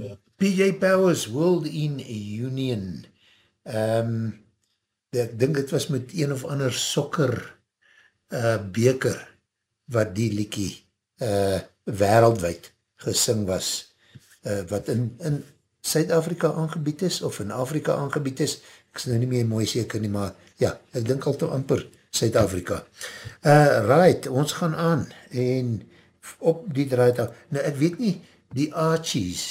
PJ Powers, World in Union. Ek dink het was met een of ander sokker beker wat die liekie wereldwijd gesing was, wat in Suid-Afrika aangebied is, of in Afrika aangebied is, ek is nou nie meer mooi seker nie, maar ja, ek dink al te amper Suid-Afrika. Right, ons gaan aan, en op die draaidag, nou ek weet nie, die Archies,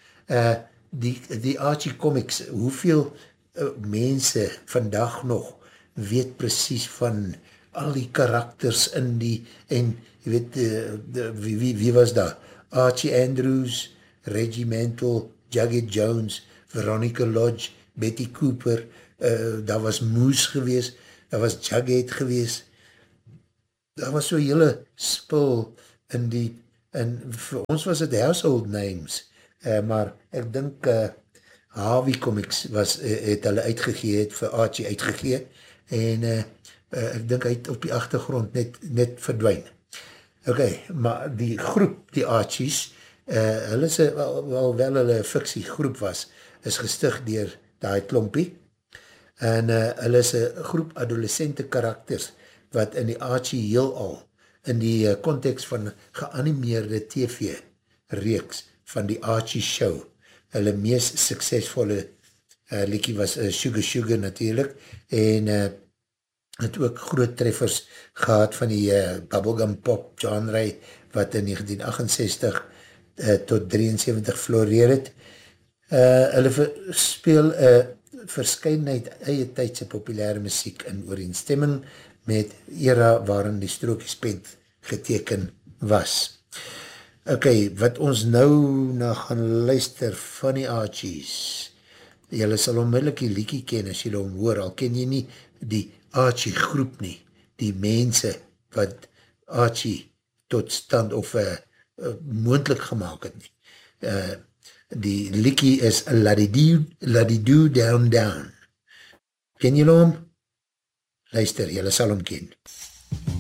die Archie comics, hoeveel mense vandag nog weet precies van al die karakters in die, en jy weet, wie was daar? Archie Andrews, Reggie Mantle, Jughead Jones, Veronica Lodge, Betty Cooper, daar was Moose gewees, daar was Jughead gewees, daar was so hele spul in die, en vir ons was het household names, maar ek dink Harvey Comics het hulle uitgegee, het vir Archie uitgegee, en ek dink hy het op die achtergrond net verdwijn. Ok, maar die groep, die Archies, hulle is, wel hulle fiksie groep was, is gestig dier die klompie, en hulle is een groep adolescente karakters, wat in die Archie heelal, in die context van geanimeerde TV-reeks van die Archie show, hulle meest suksesvolle liekie was Sugar Sugar natuurlijk, en het ook groot treffers gehad van die bubblegum pop genre, wat in 1968 tot 73 floreer het. Hulle speel verskynheid eie tydse populaire muziek in ooreenstemming met era waarin die strookjespen geteken was. Ok, wat ons nou na gaan luister van die Archies, jylle sal onmiddellik die liekie ken as jylle hom hoor, al ken jy nie die Archie groep nie, die mense wat Archie tot stand of moontlik gemaakt het nie. Die liekie is Ladidoo Down Down. Ken jylle hom? Luister, jylle sal hom ken.